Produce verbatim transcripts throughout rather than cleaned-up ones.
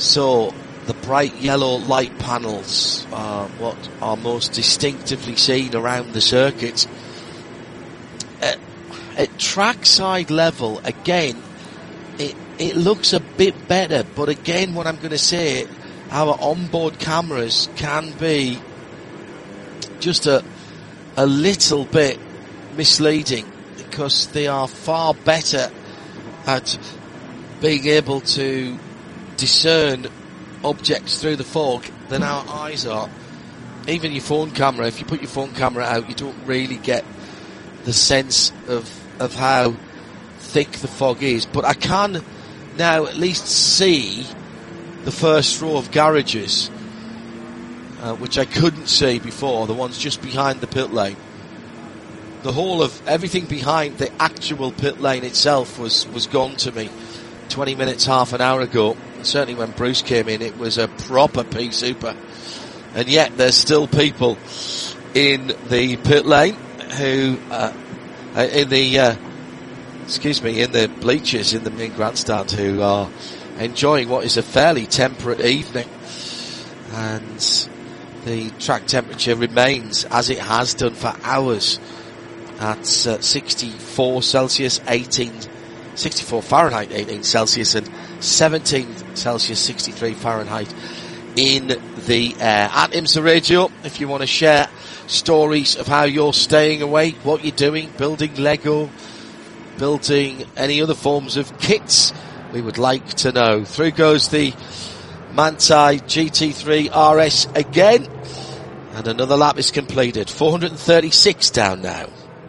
So the bright yellow light panels are what are most distinctively seen around the circuit. At, at trackside level, again, it, it looks a bit better, but again, what I'm going to say, our onboard cameras can be just a, a little bit misleading, because they are far better at being able to discern objects through the fog than our eyes are. Even your phone camera, if you put your phone camera out, you don't really get the sense of of how thick the fog is. But I can now at least see the first row of garages, uh, which I couldn't see before, the ones just behind the pit lane. The whole of everything behind the actual pit lane itself was, was gone to me twenty minutes, half an hour ago. And certainly when Bruce came in, it was a proper P-Super. And yet there's still people in the pit lane who, uh, in the, uh, excuse me, in the bleachers in the main grandstand, who are enjoying what is a fairly temperate evening. And the track temperature remains as it has done for hours at uh, sixty-four Celsius, eighteen, sixty-four Fahrenheit, eighteen Celsius, and seventeen Celsius, sixty-three Fahrenheit in the air. At IMSA Radio, if you want to share stories of how you're staying awake, what you're doing, building Lego, building any other forms of kits, we would like to know. Through goes the Manthey G T three R S again, and another lap is completed. four hundred thirty-six down now.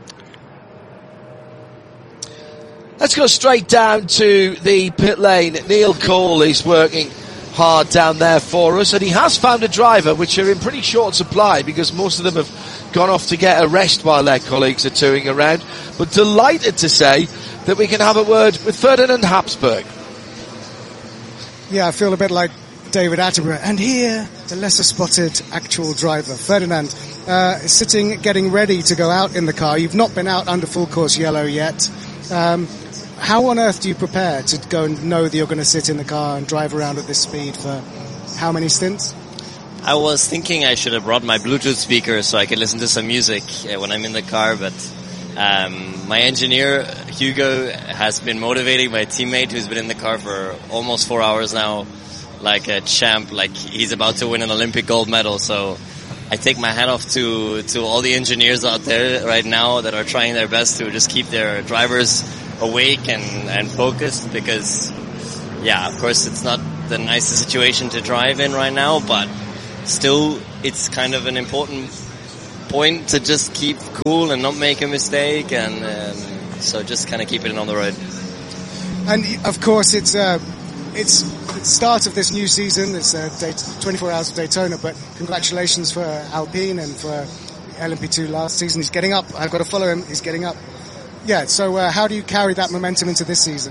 Let's go straight down to the pit lane. Neil Cole is working hard down there for us, and he has found a driver, which are in pretty short supply because most of them have gone off to get a rest while their colleagues are touring around. But delighted to say that we can have a word with Ferdinand Habsburg. Yeah, I feel a bit like David Attenborough. And here, the lesser spotted actual driver, Ferdinand, uh, is sitting, getting ready to go out in the car. You've not been out under full course yellow yet. Um, how on earth do you prepare to go and know that you're going to sit in the car and drive around at this speed for how many stints? I was thinking I should have brought my Bluetooth speaker so I could listen to some music uh, when I'm in the car, but um, my engineer, Hugo, has been motivating my teammate who's been in the car for almost four hours now, like a champ, like he's about to win an Olympic gold medal. So I take my hat off to, to all the engineers out there right now that are trying their best to just keep their drivers awake and, and focused, because, yeah, of course it's not the nicest situation to drive in right now, but still it's kind of an important point to just keep cool and not make a mistake, and um, so just kind of keep it on the road. And of course it's uh, it's the start of this new season. It's uh, twenty-four hours of Daytona, but congratulations for Alpine and for L M P two last season. He's getting up. I've got to follow him. He's getting up. Yeah, so uh, how do you carry that momentum into this season?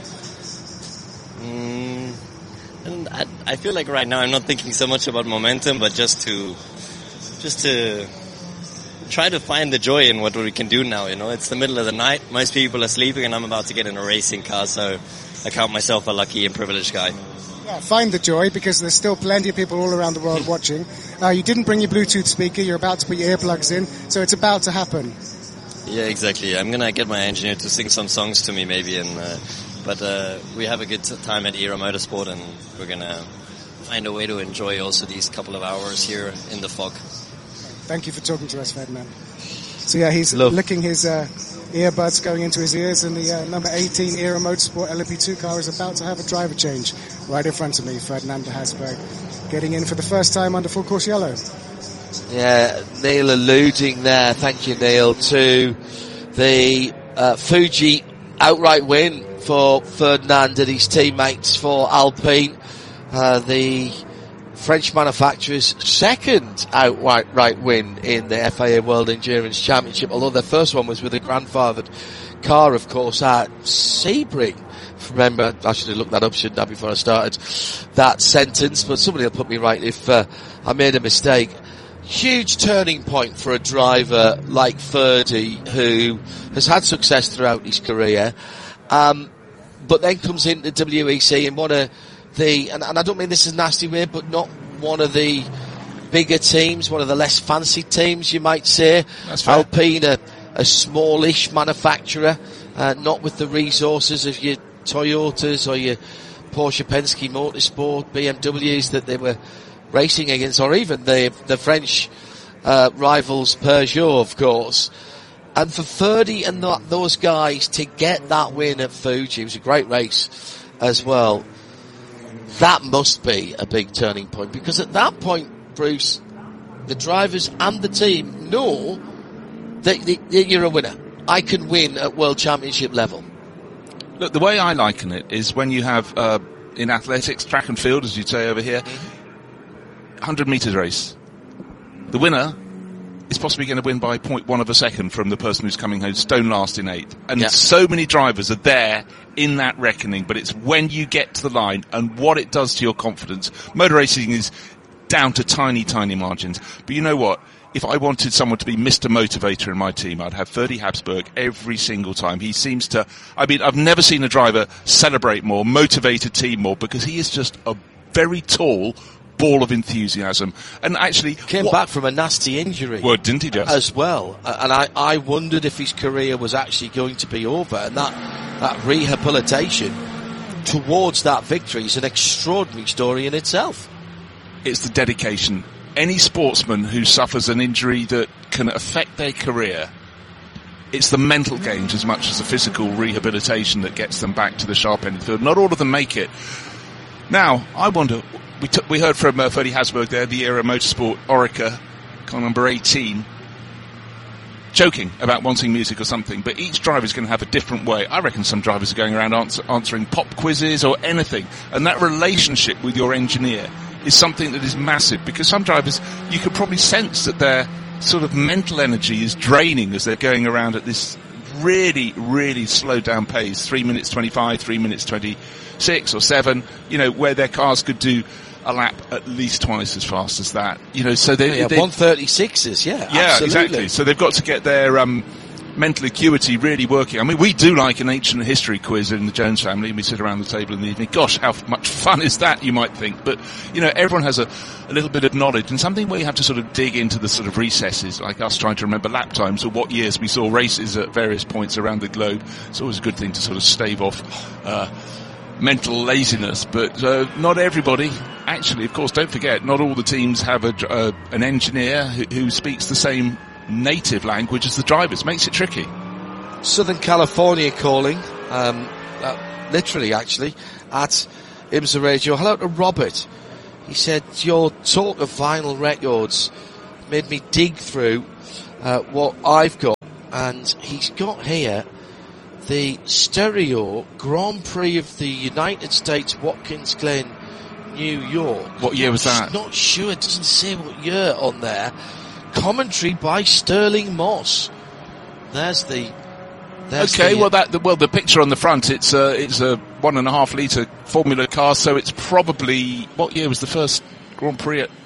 Mm, and I, I feel like right now I'm not thinking so much about momentum, but just to just to try to find the joy in what we can do now. You know, it's the middle of the night. Most people are sleeping, and I'm about to get in a racing car, so I count myself a lucky and privileged guy. Yeah, find the joy, because there's still plenty of people all around the world watching. Uh, you didn't bring your Bluetooth speaker. You're about to put your earplugs in, so it's about to happen. Yeah, exactly. I'm gonna get my engineer to sing some songs to me, maybe, and uh, but uh, we have a good time at Era Motorsport, and we're gonna find a way to enjoy also these couple of hours here in the fog. Thank you for talking to us, Ferdinand. So yeah, he's Love. licking his uh, earbuds going into his ears, and the uh, number eighteen Era Motorsport L M P two car is about to have a driver change right in front of me. Ferdinand Habsburg getting in for the first time under full course yellow. Yeah, Neil alluding there, thank you Neil, to the uh, Fuji outright win for Ferdinand and his teammates for Alpine. Uh, the French manufacturer's second outright right win in the F I A World Endurance Championship, although their first one was with a grandfathered car, of course, at Sebring. Remember, I should have looked that up, shouldn't I, before I started that sentence, but somebody will put me right if uh, I made a mistake. Huge turning point for a driver like Ferdy, who has had success throughout his career, um, but then comes into W E C and what a the, and, and I don't mean this is a nasty way, but not one of the bigger teams, one of the less fancy teams, you might say. That's fair. Alpine, a, a smallish manufacturer, uh, not with the resources of your Toyotas or your Porsche Penske Motorsport, B M Ws that they were racing against, or even the the French uh, rivals Peugeot, of course. And for Ferdy and th- those guys to get that win at Fuji, it was a great race as well. That must be a big turning point, because at that point, Bruce, the drivers and the team know that, that you're a winner. I can win at World Championship level. Look, the way I liken it is when you have, uh, in athletics, track and field, as you'd say over here, one hundred metres race. The winner is possibly going to win by zero point one of a second from the person who's coming home stone last in eighth. And yeah. so many drivers are there in that reckoning, but it's when you get to the line and what it does to your confidence. Motor racing is down to tiny, tiny margins. But you know what? If I wanted someone to be Mister Motivator in my team, I'd have Ferdy Habsburg every single time. He seems to, I mean, I've never seen a driver celebrate more, motivate a team more, because he is just a very tall ball of enthusiasm. And actually came what, back from a nasty injury. Well, didn't he just? As well. And I, I wondered if his career was actually going to be over. And that, that rehabilitation towards that victory is an extraordinary story in itself. It's the dedication. Any sportsman who suffers an injury that can affect their career, it's the mental gains as much as the physical rehabilitation that gets them back to the sharp end of the field. Not all of them make it. Now, I wonder, we took, we heard from uh, Ferdy Habsburg there, the Era Motorsport Orica, car number eighteen, joking about wanting music or something, but each driver is going to have a different way. I reckon some drivers are going around answer, answering pop quizzes or anything, and that relationship with your engineer is something that is massive, because some drivers, you can probably sense that their sort of mental energy is draining as they're going around at this really, really slowed down pace, three minutes twenty-five, three minutes twenty-six or seven, you know, where their cars could do a lap at least twice as fast as that, you know, so they, yeah, they one thirty-sixes, yeah, yeah, absolutely. Exactly. So they've got to get their um, mental acuity really working. I mean, we do like an ancient history quiz in the Jones family, and we sit around the table in the evening. Gosh, how much fun is that, you might think. But, you know, everyone has a, a little bit of knowledge, and something where you have to sort of dig into the sort of recesses, like us trying to remember lap times or what years we saw races at various points around the globe. It's always a good thing to sort of stave off uh, mental laziness. But uh, not everybody, actually, of course, don't forget, not all the teams have a, uh, an engineer who, who speaks the same native language as the drivers. Makes it tricky. Southern California calling, um, uh, literally actually, at IMSA Radio. Hello to Robert. He said, your talk of vinyl records made me dig through uh, what I've got, and he's got here the stereo Grand Prix of the United States, Watkins Glen, New York. What year was that? Not sure, it doesn't say what year on there. Commentary by Sterling Moss. There's the. There's okay, the, well that the, well the picture on the front, it's a it's a one and a half litre Formula car, so it's probably, what year was the first Grand Prix at?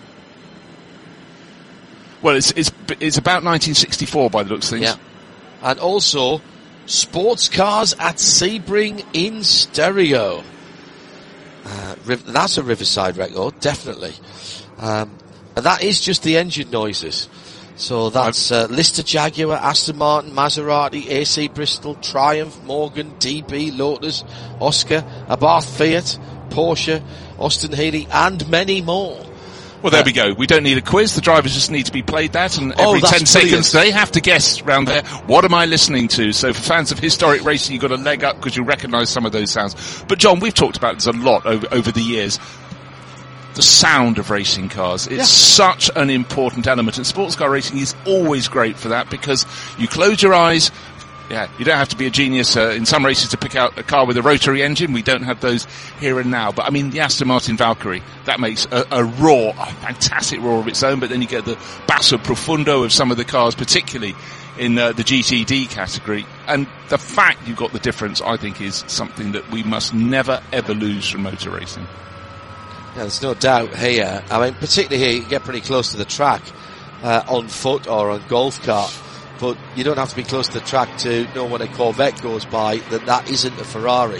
Well, it's it's it's about nineteen sixty-four by the looks of things. Yeah, and also sports cars at Sebring in stereo. Uh, that's a Riverside record, definitely. Um, and that is just the engine noises. So that's uh, Lister Jaguar, Aston Martin, Maserati, A C Bristol, Triumph, Morgan, D B, Lotus, Oscar, Abarth Fiat, Porsche, Austin Healey, and many more. Well, there uh, we go. We don't need a quiz. The drivers just need to be played that, and every oh, ten brilliant. seconds they have to guess round there, what am I listening to? So for fans of historic racing, you've got a leg up because you recognise some of those sounds. But John, we've talked about this a lot over, over the years. The sound of racing cars. It's yeah. such an important element, and sports car racing is always great for that, because you close your eyes. Yeah, you don't have to be a genius uh, in some races to pick out a car with a rotary engine. We don't have those here and now. But I mean, the Aston Martin Valkyrie, that makes a, a roar, a fantastic roar of its own. But then you get the basso profundo of some of the cars, particularly in uh, the G T D category. And the fact you've got the difference, I think, is something that we must never, ever lose from motor racing. Yeah, there's no doubt here. I mean, particularly here, you get pretty close to the track uh, on foot or on golf cart. But you don't have to be close to the track to know when a Corvette goes by that that isn't a Ferrari.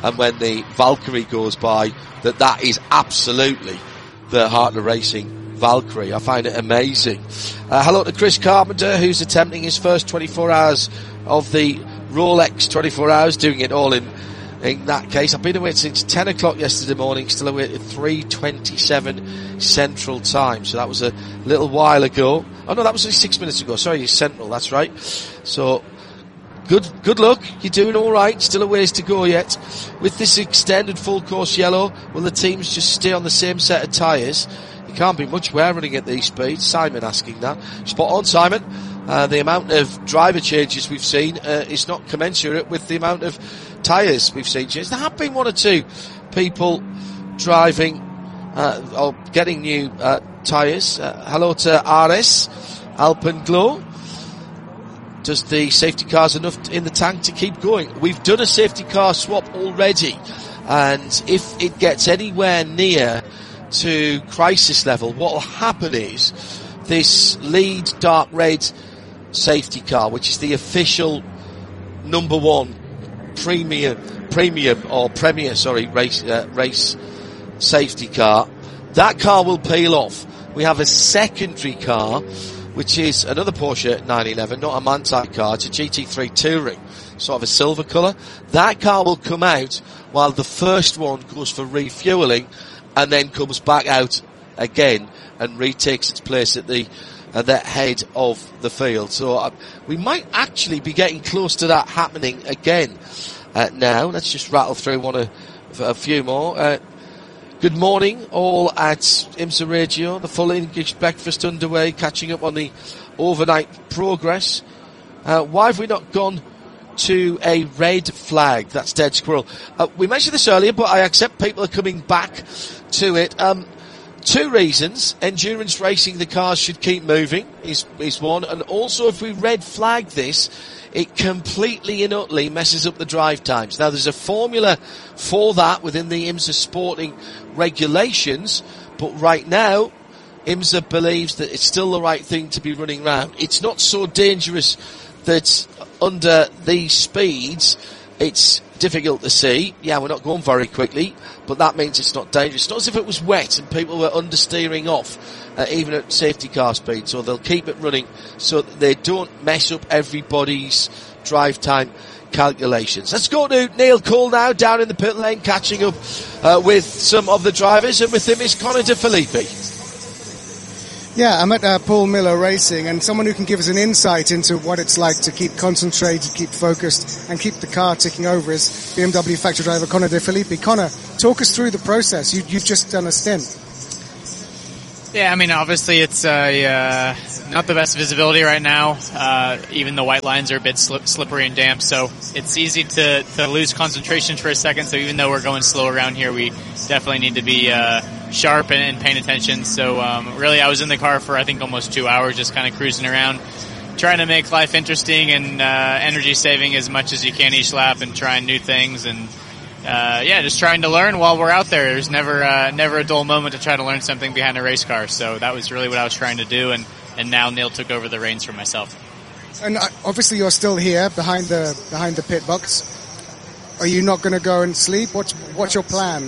and when the Valkyrie goes by, that that is absolutely the Hartner Racing Valkyrie. I find it amazing. Uh, hello to Chris Carpenter, who's attempting his first twenty-four hours of the Rolex twenty-four hours, doing it all in in that case. I've been awake since ten o'clock yesterday morning, still awake at three twenty-seven Central Time, so that was a little while ago. Oh no, that was only six minutes ago, sorry, Central, that's right. So good good luck, you're doing alright, still a ways to go yet. With this extended full course yellow, will the teams just stay on the same set of tyres? You can't be much wear running at these speeds. Simon asking that. Spot on, Simon. Uh, the amount of driver changes we've seen uh, is not commensurate with the amount of tyres we've seen changed. There have been one or two people driving uh, or getting new uh, tyres. Uh, hello to R S, Alpenglow. Does the safety car's enough in the tank to keep going? We've done a safety car swap already, and if it gets anywhere near to crisis level, what will happen is this lead dark red safety car, which is the official number one premium, premium or premier, sorry, race uh, race safety car, that car will peel off. We have a secondary car, which is another Porsche nine eleven, not a Manthey car, it's a G T three Touring, sort of a silver colour. That car will come out while the first one goes for refuelling, and then comes back out again and retakes its place at the at the head of the field. So uh, we might actually be getting close to that happening again uh, now. Let's just rattle through one of, a few more. Uh, good morning, all at IMSA Radio. The full English breakfast underway, catching up on the overnight progress. Uh, why have we not gone to a red flag? That's Dead Squirrel. Uh, we mentioned this earlier, but I accept people are coming back to it. Um, two reasons. Endurance racing, the cars should keep moving, is, is one. And also, if we red flag this, it completely and utterly messes up the drive times. Now, there's a formula for that within the IMSA sporting regulations, but right now, IMSA believes that it's still the right thing to be running round. It's not so dangerous that under these speeds, it's difficult to see. Yeah, we're not going very quickly, but that means it's not dangerous. It's not as if it was wet and people were understeering off, uh, even at safety car speed. So they'll keep it running so that they don't mess up everybody's drive time calculations. Let's go to Neil Cole now, down in the pit lane, catching up uh, with some of the drivers, and with him is Connor De Filippi. Yeah, I'm at uh, Paul Miller Racing, and someone who can give us an insight into what it's like to keep concentrated, keep focused, and keep the car ticking over is B M W factory driver Connor De Filippi. Connor, talk us through the process. You, you've just done a stint. Yeah, I mean, obviously it's uh, uh, not the best visibility right now. Uh, even the white lines are a bit slip, slippery and damp, so it's easy to, to lose concentration for a second. So even though we're going slow around here, we definitely need to be uh, sharp and, and paying attention. So um, really, I was in the car for, I think, almost two hours just kind of cruising around, trying to make life interesting and uh, energy saving as much as you can each lap, and trying new things, and Uh, yeah, just trying to learn while we're out there. There's never, uh, never a dull moment to try to learn something behind a race car. So that was really what I was trying to do, and, and now Neil took over the reins for myself. And uh, obviously you're still here behind the, behind the pit box. Are you not going to go and sleep? What's, what's your plan?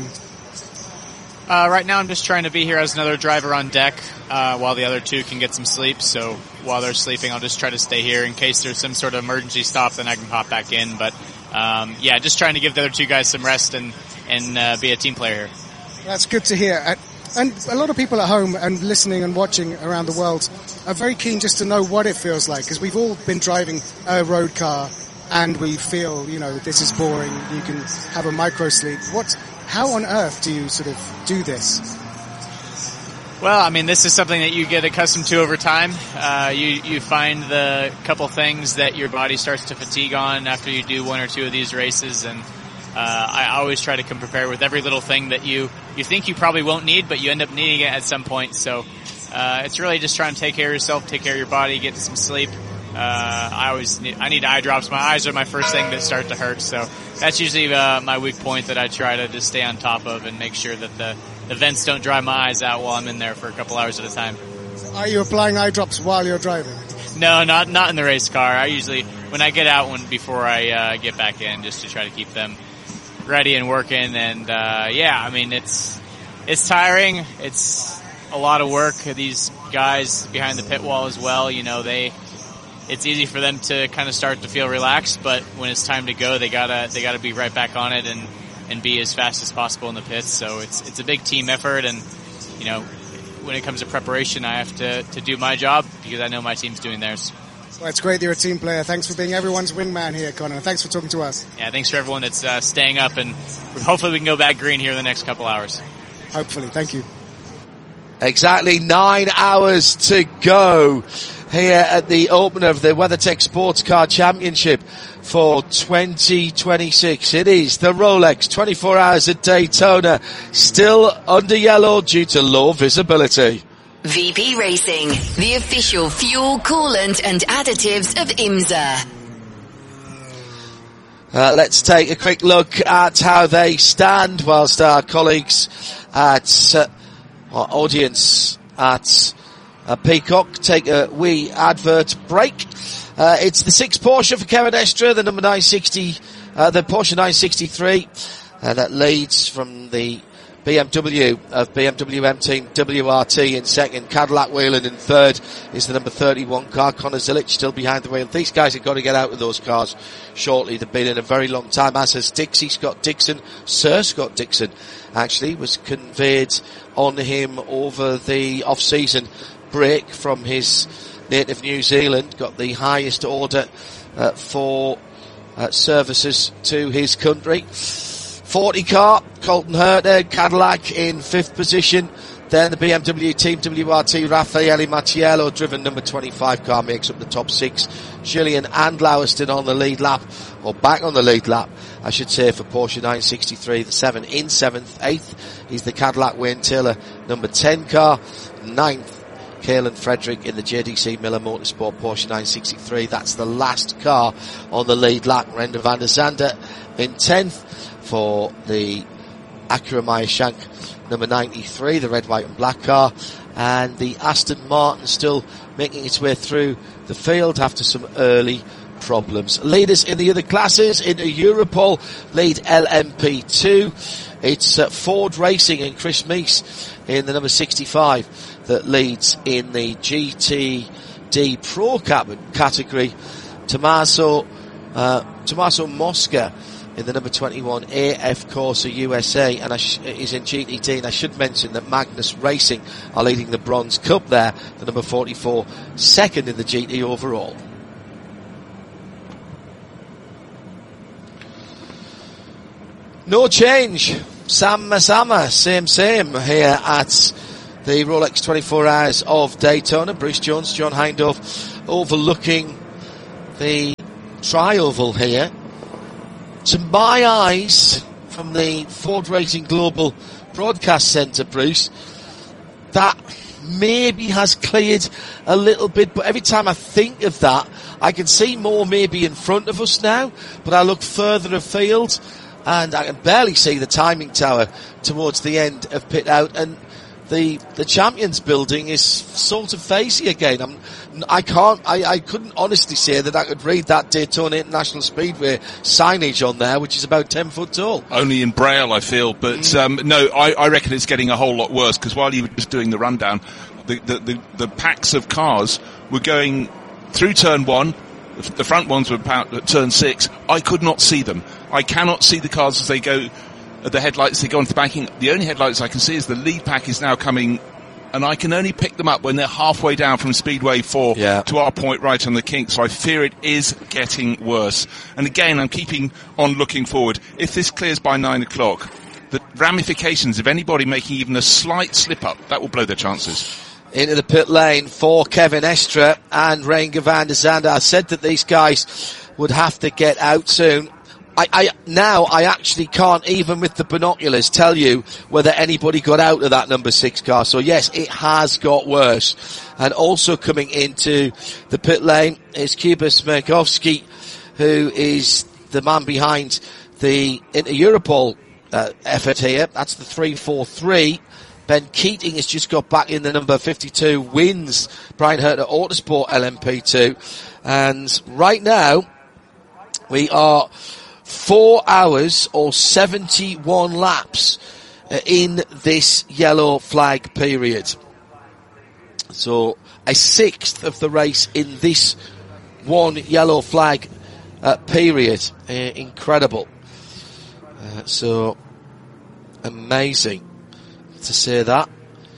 Uh, right now I'm just trying to be here as another driver on deck, uh, while the other two can get some sleep. So while they're sleeping, I'll just try to stay here in case there's some sort of emergency stop, then I can pop back in. But Um, yeah, just trying to give the other two guys some rest and, and uh, be a team player here. That's good to hear. And a lot of people at home and listening and watching around the world are very keen just to know what it feels like, because we've all been driving a road car and we feel, you know, this is boring, you can have a micro sleep. What, how on earth do you sort of do this? Well, I mean, this is something that you get accustomed to over time. Uh, you, you find the couple things that your body starts to fatigue on after you do one or two of these races, and uh, I always try to come prepared with every little thing that you, you think you probably won't need, but you end up needing it at some point. So uh, it's really just trying to take care of yourself, take care of your body, get some sleep. Uh, I always need, I need eye drops. My eyes are my first thing that start to hurt, so that's usually uh, my weak point that I try to just stay on top of and make sure that the, the vents don't dry my eyes out while I'm in there for a couple hours at a time. Are you applying eye drops while you're driving? No, not not in the race car. I usually, when I get out, when before I uh, get back in, just to try to keep them ready and working. And uh, yeah, I mean it's it's tiring. It's a lot of work. These guys behind the pit wall as well, you know, they it's easy for them to kind of start to feel relaxed, but when it's time to go, they gotta they gotta be right back on it and and be as fast as possible in the pits. So it's it's a big team effort, and you know, when it comes to preparation, I have to to do my job because I know my team's doing theirs. Well, it's great that you're a team player. Thanks for being everyone's wingman here, Connor. Thanks for talking to us. Yeah, thanks for everyone that's uh, staying up, and hopefully we can go back green here in the next couple hours. Hopefully. Thank you. Exactly nine hours to go here at the opener of the WeatherTech Sports Car Championship for twenty twenty-six. It is the Rolex twenty-four Hours at Daytona, still under yellow due to low visibility. V P Racing, the official fuel, coolant and additives of IMSA. Uh, let's take a quick look at how they stand whilst our colleagues at uh, our audience at uh, Peacock take a wee advert break. Uh, it's the six Porsche for Kevin Estre, the number nine sixty, uh, the Porsche nine sixty-three, uh, that leads from the B M W of B M W M Team W R T in second. Cadillac Whelen in third is the number thirty-one car. Connor Zilic still behind the wheel. These guys have got to get out of those cars shortly. They've been in a very long time, as has Dixie Scott Dixon. Sir Scott Dixon actually was conveyed on him over the off-season break from his native New Zealand. Got the highest order uh, for uh, services to his country. forty car, Colton Herta, Cadillac in fifth position. Then the B M W Team W R T, Raffaele Mattiello, driven number twenty-five car, makes up the top six. Gillian and Lowerston on the lead lap, or back on the lead lap, I should say, for Porsche nine sixty-three. The seven in seventh. Eighth is the Cadillac Wayne Taylor number ten car. Ninth, Caelan Frederick in the J D C Miller Motorsport Porsche nine sixty-three. That's the last car on the lead lap. Renda van der Zande in tenth. For the Acura Meyer Shank number ninety-three, the red, white and black car, and the Aston Martin still making its way through the field after some early problems. Leaders in the other classes, in Europol, lead L M P two. It's uh, Ford Racing and Chris Meese in the number sixty-five that leads in the G T D Pro category. Tommaso, uh, Tommaso Mosca in the number twenty-one A F Corsa U S A, and I sh- is in G T D, and I should mention that Magnus Racing are leading the Bronze Cup there, the number forty-four, second in the G T overall. No change. Sama Sama, same same here at the Rolex twenty-four Hours of Daytona. Bruce Jones, John Hindhaugh overlooking the tri-oval here. To my eyes, from the Ford Racing Global Broadcast Centre, Bruce, that maybe has cleared a little bit, but every time I think of that, I can see more maybe in front of us now, but I look further afield and I can barely see the timing tower towards the end of pit out, and the the Champions building is sort of facey again. I'm, I can't, I, I couldn't honestly say that I could read that Daytona International Speedway signage on there, which is about ten foot tall. Only in Braille, I feel, but mm. um, no, I, I reckon it's getting a whole lot worse, because while you were just doing the rundown, the, the, the, the packs of cars were going through turn one. The front ones were about at turn six. I could not see them. I cannot see the cars as they go. The headlights, they go into the backing. The only headlights I can see is the lead pack is now coming, and I can only pick them up when they're halfway down from Speedway four yeah. to our point right on the kink. So I fear it is getting worse. And again, I'm keeping on looking forward. If this clears by nine o'clock, the ramifications of anybody making even a slight slip up, that will blow their chances. Into the pit lane for Kevin Estre and Renger van der Zande. I said that these guys would have to get out soon. I, I, now I actually can't, even with the binoculars, tell you whether anybody got out of that number six car. So yes, it has got worse. And also coming into the pit lane is Kuba Smirkovsky, who is the man behind the Inter-Europol uh, effort here. That's the three four three. Ben Keating has just got back in the number fifty-two, wins Brian Herta Autosport L M P two. And right now, we are four hours or seventy-one laps uh, in this yellow flag period. So a sixth of the race in this one yellow flag uh, period. Uh, incredible. Uh, so amazing to say that.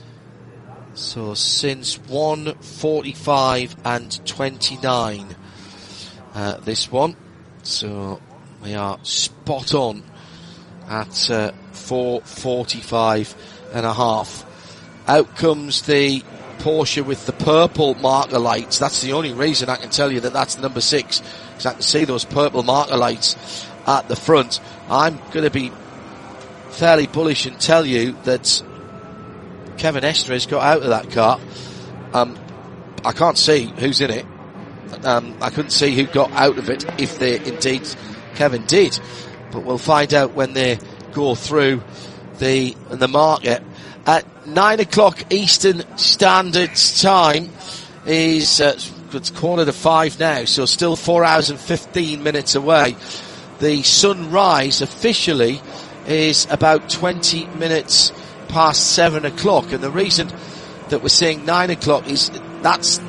So since one forty-five and twenty-nine, uh, this one. So we are spot on at uh, four forty-five and a half. Out comes the Porsche with the purple marker lights. That's the only reason I can tell you that that's number six, because I can see those purple marker lights at the front. I'm going to be fairly bullish and tell you that Kevin Estre has got out of that car. Um, I can't see who's in it. Um, I couldn't see who got out of it, if they indeed Kevin did. But we'll find out when they go through the the market. At nine o'clock Eastern Standard Time is, uh, it's quarter to five now, so still four hours and fifteen minutes away. The sunrise officially is about twenty minutes past seven o'clock, and the reason that we're saying nine o'clock is that's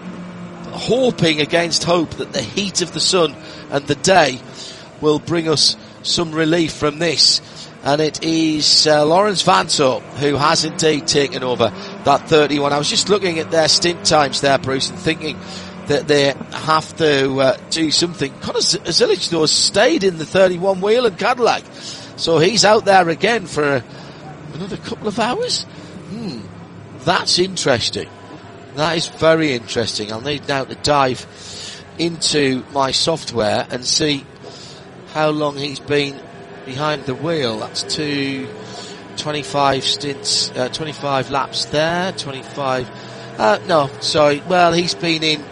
hoping against hope that the heat of the sun and the day will bring us some relief from this. And it is uh, Lawrence Vanthoor who has indeed taken over that thirty-one. I was just looking at their stint times there, Bruce, and thinking that they have to uh, do something. Conor Zilic, though, stayed in the thirty-one wheel and Cadillac, so he's out there again for a, another couple of hours. Hmm, that's interesting. That is very interesting. I'll need now to dive into my software and see how long he's been behind the wheel. That's two, twenty-five stints, uh, twenty-five laps there, twenty-five, uh, no, sorry, well, he's been in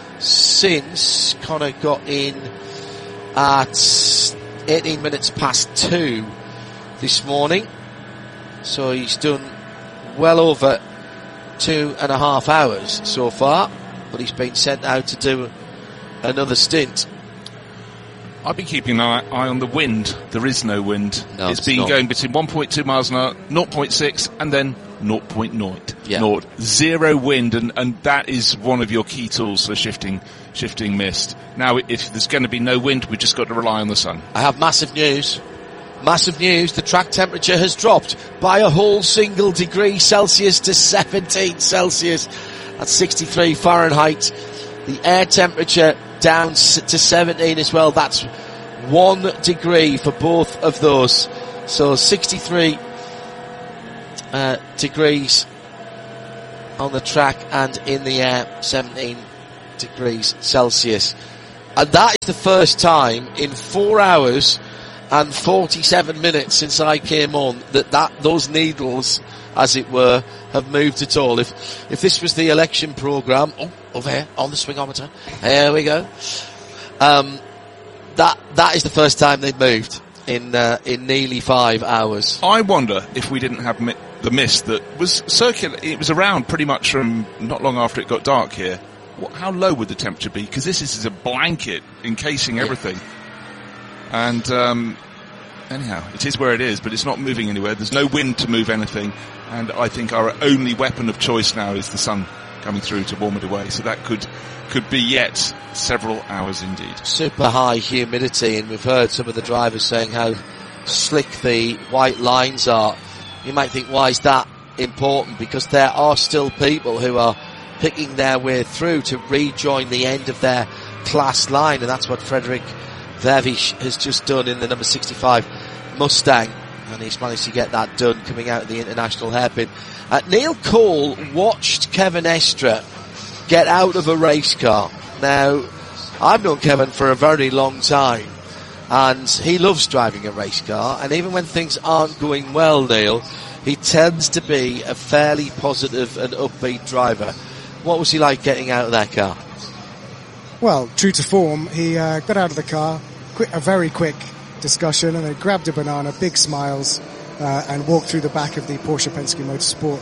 since Conor got in at eighteen minutes past two this morning, so he's done well over two and a half hours so far, but he's been sent out to do another stint. I've been keeping an eye, eye on the wind. There is no wind. No, it's it's been not. going between one point two miles an hour, zero point six, and then zero point zero. Yeah. Naught. Zero wind, and, and that is one of your key tools for shifting shifting mist. Now, if there's going to be no wind, we've just got to rely on the sun. I have massive news. Massive news. The track temperature has dropped by a whole single degree Celsius to seventeen Celsius. That's sixty-three Fahrenheit. The air temperature down to seventeen as well. That's one degree for both of those. So sixty-three uh, degrees on the track and in the air, seventeen degrees Celsius. And that is the first time in four hours and forty-seven minutes since I came on that, that those needles, as it were, have moved at all. If if this was the election programme, oh, over here on the swingometer, there we go. Um, that that is the first time they've moved in uh, in nearly five hours. I wonder if we didn't have mi- the mist that was circular. It was around pretty much from not long after it got dark here. What, how low would the temperature be? Because this is a blanket encasing everything. Yeah. And um, anyhow, it is where it is, but it's not moving anywhere. There's no wind to move anything, and I think our only weapon of choice now is the sun coming through to warm it away. So that could could be yet several hours indeed. Super high humidity, and we've heard some of the drivers saying how slick the white lines are. You might think, why is that important? Because there are still people who are picking their way through to rejoin the end of their class line, and that's what Frederick Vervisch has just done in the number sixty-five Mustang, and he's managed to get that done coming out of the international hairpin. Uh, Neil Cole watched Kevin Estre get out of a race car. Now, I've known Kevin for a very long time, and he loves driving a race car, and even when things aren't going well, Neil, he tends to be a fairly positive and upbeat driver. What was he like getting out of that car? Well, true to form, he uh, got out of the car, quick, a very quick discussion, and then grabbed a banana, big smiles, uh, and walked through the back of the Porsche Penske Motorsport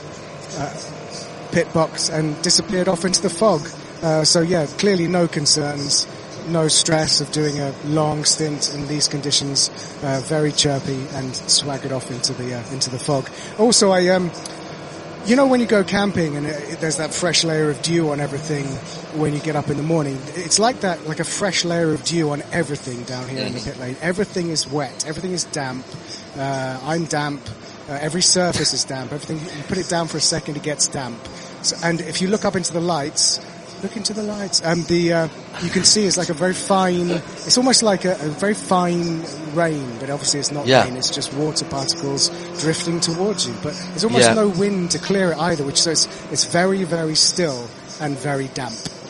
uh, pit box and disappeared off into the fog. Uh, so yeah, clearly no concerns. no stress of doing a long stint in these conditions. Uh, very chirpy and swaggered off into the uh, into the fog. Also, I um, you know, when you go camping and it, there's that fresh layer of dew on everything when you get up in the morning, it's like that, like a fresh layer of dew on everything down here mm-hmm. in the pit lane. Everything is wet. Everything is damp. Uh, I'm damp. Uh, every surface is damp. Everything, you put it down for a second, it gets damp. So, and if you look up into the lights, look into the lights, and the uh, you can see it's like a very fine. It's almost like a, a very fine rain, but obviously it's not yeah. rain. It's just water particles drifting towards you. But there's almost yeah. no wind to clear it either, which says it's very, very still and very damp.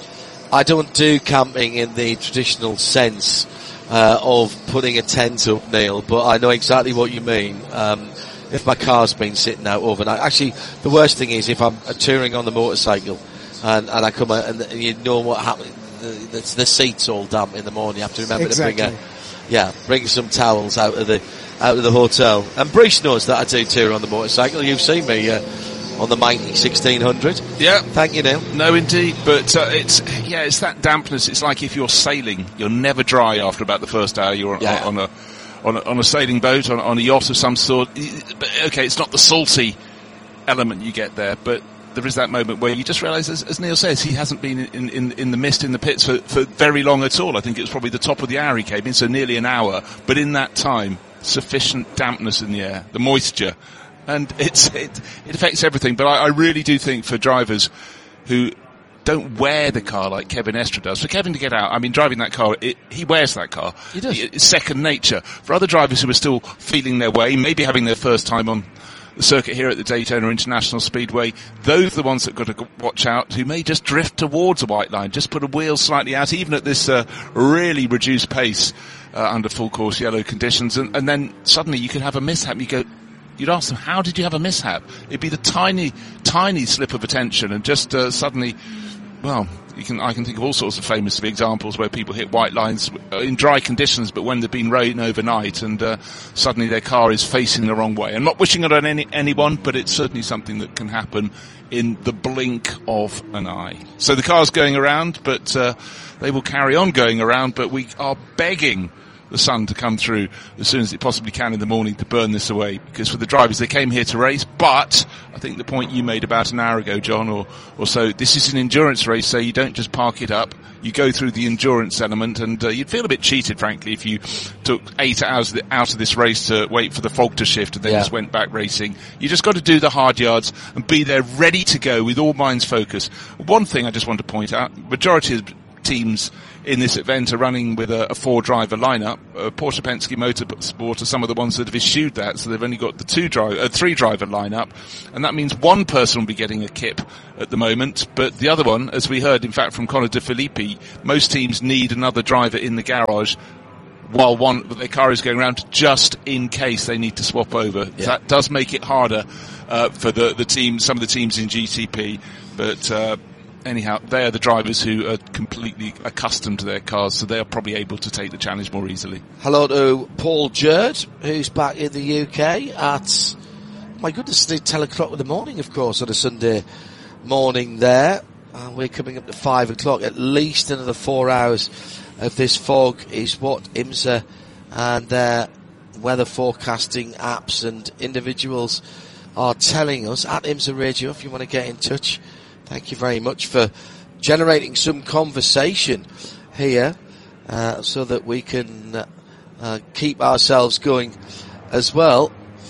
I don't do camping in the traditional sense uh, of putting a tent up, Neil, but I know exactly what you mean. Um, if my car's been sitting out overnight, actually, the worst thing is if I'm touring on the motorcycle. And, and I come out and you know what happens. The, the, the seat's all damp in the morning. You have to remember exactly. to bring a, yeah, bring some towels out of the out of the hotel. And Bruce knows that I do tour on the motorcycle. You've seen me uh, on the Mighty sixteen hundred. Yeah, thank you, Neil. No, indeed, but uh, it's yeah, it's that dampness. It's like if you're sailing, you're never dry after about the first hour. You're yeah. on, on a on a on a sailing boat, on, on a yacht of some sort. But, okay, it's not the salty element you get there, but there is that moment where you just realise, as, as Neil says, he hasn't been in, in, in the mist in the pits for, for very long at all. I think it was probably the top of the hour he came in, so nearly an hour. But in that time, sufficient dampness in the air, the moisture, and it's it, it affects everything. But I, I really do think for drivers who don't wear the car like Kevin Estre does, for Kevin to get out, I mean, driving that car, it, he wears that car. He does. It's second nature. For other drivers who are still feeling their way, maybe having their first time on the circuit here at the Daytona International Speedway, those are the ones that got to watch out, who may just drift towards a white line, just put a wheel slightly out, even at this uh, really reduced pace uh, under full course yellow conditions, and, and then suddenly you could have a mishap. You go, you'd ask them, how did you have a mishap? It'd be the tiny, tiny slip of attention, and just uh, suddenly, well, you can, I can think of all sorts of famous examples where people hit white lines in dry conditions, but when there've been rain overnight and uh, suddenly their car is facing the wrong way. I'm not wishing it on any, anyone, but it's certainly something that can happen in the blink of an eye. So the car's going around, but uh, they will carry on going around, but we are begging the sun to come through as soon as it possibly can in the morning to burn this away, because for the drivers, they came here to race, but I think the point you made about an hour ago, John, or, or so, this is an endurance race, so you don't just park it up, you go through the endurance element, and uh, you'd feel a bit cheated, frankly, if you took eight hours out of this race to wait for the fog to shift and then yeah. just went back racing. You just got to do the hard yards and be there ready to go with all minds focused. One thing I just want to point out, majority of teams in this event are running with a, a four-driver lineup. Uh, Porsche Penske Motorsport are some of the ones that have eschewed that, so they've only got the two driver, uh, three-driver lineup, and that means one person will be getting a kip at the moment, but the other one, as we heard, in fact, from Conor De Filippi, most teams need another driver in the garage while one their car is going around, just in case they need to swap over. Yeah. That does make it harder uh, for the the team, some of the teams in G T P, but. Uh, Anyhow, they are the drivers who are completely accustomed to their cars, so they are probably able to take the challenge more easily. Hello to Paul Jerd, who's back in the U K at, my goodness, it's ten o'clock in the morning, of course, on a Sunday morning there. Uh, we're coming up to five o'clock. At least another four hours of this fog is what IMSA and their weather forecasting apps and individuals are telling us. At IMSA Radio, if you want to get in touch, thank you very much for generating some conversation here, uh, so that we can uh, uh, keep ourselves going as well.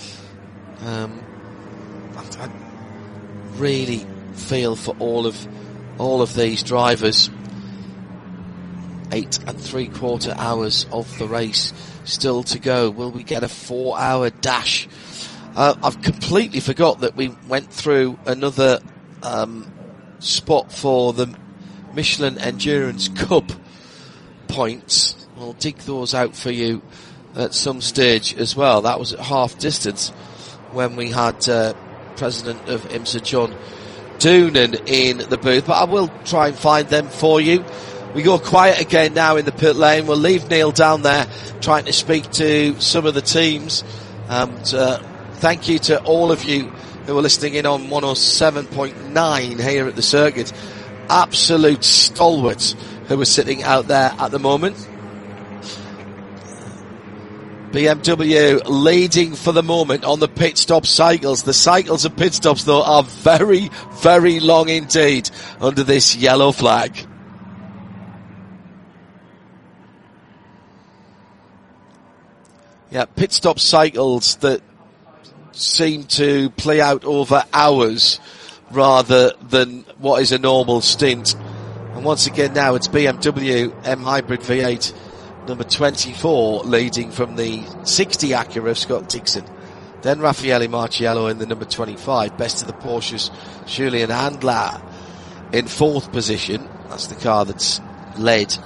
Um, I, I really feel for all of all of these drivers. Eight and three quarter hours of the race still to go. Will we get a four hour dash? Uh, I've completely forgot that we went through another um, spot for the Michelin Endurance Cup points. We'll dig those out for you at some stage as well. That was at half distance when we had uh, President of IMSA John Doonan in the booth, but I will try and find them for you. We go quiet again now in the pit lane. We'll leave Neil down there trying to speak to some of the teams. And uh, thank you to all of you who are listening in on one oh seven point nine here at the circuit. Absolute stalwarts who are sitting out there at the moment. B M W leading for the moment on the pit stop cycles. The cycles of pit stops, though, are very, very long indeed under this yellow flag. Yeah, pit stop cycles that seem to play out over hours rather than what is a normal stint. And once again now it's B M W M Hybrid V eight number twenty-four leading from the sixty Acura of Scott Dixon. Then Raffaele Marciello in the number twenty-five. Best of the Porsches, Julian Handler in fourth position. That's the car that's led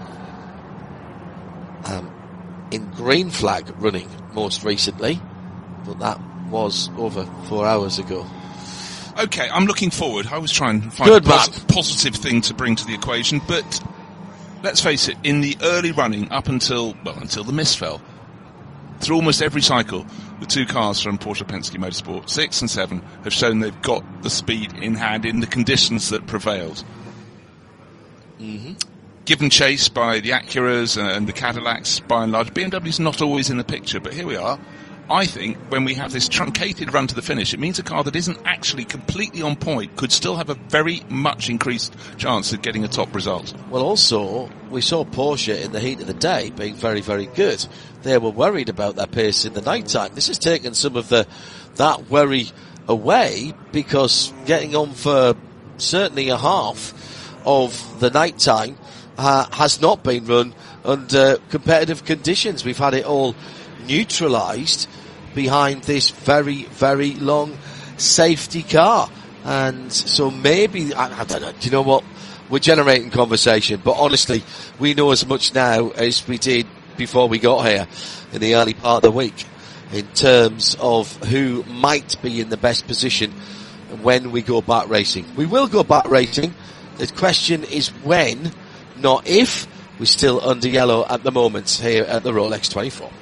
um, in green flag running most recently, but that was over four hours ago. Okay, I'm looking forward. I was trying to find Good, a pos- positive thing to bring to the equation, but let's face it, in the early running up until, well, until the mist fell, through almost every cycle, the two cars from Porsche Penske Motorsport, six and seven, have shown they've got the speed in hand in the conditions that prevailed. Mm-hmm. Given chase by the Acuras and the Cadillacs, by and large, B M W's not always in the picture, but here we are. I think when we have this truncated run to the finish, it means a car that isn't actually completely on point could still have a very much increased chance of getting a top result. Well, also, we saw Porsche in the heat of the day being very, very good. They were worried about their pace in the night time. This has taken some of the that worry away, because getting on for certainly a half of the night time uh, has not been run under competitive conditions. We've had it all neutralised behind this very, very long safety car. And so maybe, I, I don't know, do you know what? We're generating conversation, but honestly, we know as much now as we did before we got here in the early part of the week in terms of who might be in the best position when we go back racing. We will go back racing. The question is when, not if. We're still under yellow at the moment here at the Rolex twenty-four.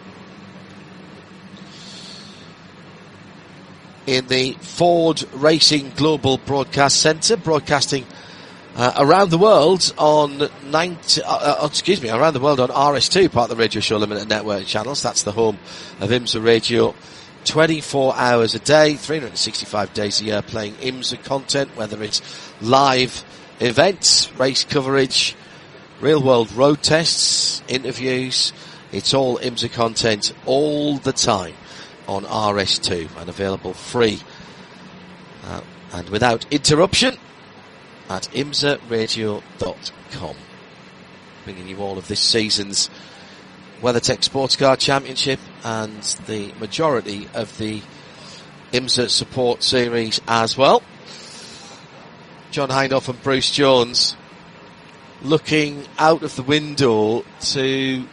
In the Ford Racing Global Broadcast Centre, broadcasting uh, around the world on ninety, uh, uh, excuse me, around the world on R S two, part of the Radio Show Limited Network channels. That's the home of IMSA Radio. twenty-four hours a day, three hundred sixty-five days a year, playing IMSA content, whether it's live events, race coverage, real world road tests, interviews. It's all IMSA content all the time on R S two and available free uh, and without interruption at imsa radio dot com. Bringing you all of this season's WeatherTech Sports Car Championship and the majority of the IMSA Support Series as well. John Hindhaugh and Bruce Jones looking out of the window to